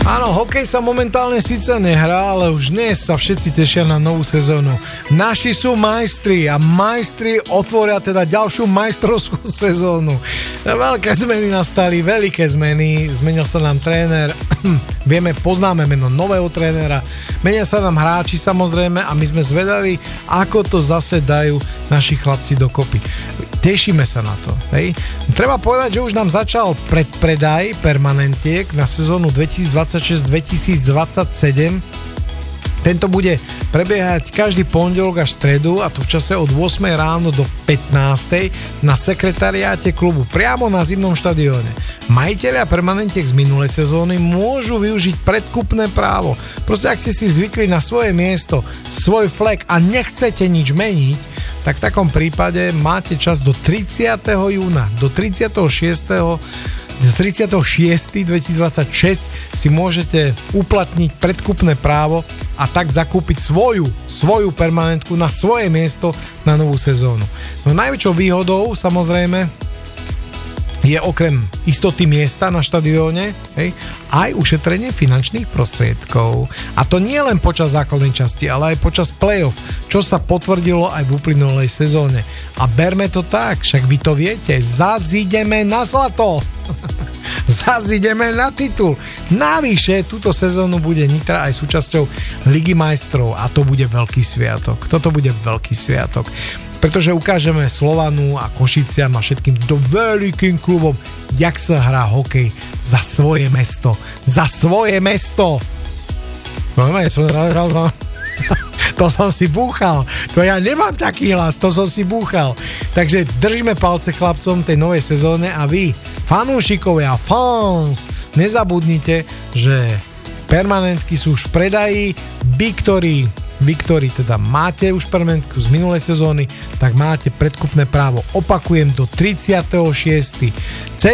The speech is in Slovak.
Áno, hokej sa momentálne síce nehrá, ale už dnes sa všetci tešia na novú sezónu. Naši sú majstri a majstri otvoria teda ďalšiu majstrovskú sezónu. Veľké zmeny nastali, veľké zmeny, zmenil sa nám tréner, poznáme meno nového trénera, menia sa nám hráči samozrejme a my sme zvedaví, ako to zase dajú naši chlapci dokopy. Tešíme sa na to. Hej. Treba povedať, že už nám začal predpredaj permanentiek na sezónu 2026-2027. Tento bude prebiehať každý pondelok až stredu, a to v čase od 8 ráno do 15 na sekretariáte klubu priamo na zimnom štadióne. Majitelia permanentiek z minulej sezóny môžu využiť predkupné právo. Proste ak ste si zvykli na svoje miesto, svoj flek a nechcete nič meniť, tak v takom prípade máte čas do 30. júna, do 36. 2026 si môžete uplatniť predkupné právo a tak zakúpiť svoju permanentku na svoje miesto na novú sezónu. No najväčšou výhodou samozrejme je okrem istoty miesta na štadióne aj ušetrenie finančných prostriedkov. A to nie len počas základnej časti, ale aj počas play-off, čo sa potvrdilo aj v uplynulej sezóne. A berme to tak, však vy to viete, zase ideme na zlato. Zase ideme na titul. Navyše, túto sezónu bude Nitra aj súčasťou Ligy majstrov a to bude veľký sviatok. Toto bude veľký sviatok. Pretože ukážeme Slovanu a Košiciam a všetkým týmto veľkým klubom, jak sa hrá hokej za svoje mesto. Za svoje mesto! To som si búchal. To ja nemám taký hlas, to som si búchal. Takže držíme palce chlapcom tej novej sezóne a vy, fanúšikovia, fans, nezabudnite, že permanentky sú už v predaji. Vy, ktorí teda máte už permanentku z minulej sezóny, tak máte predkupné právo. Opakujem, do 36.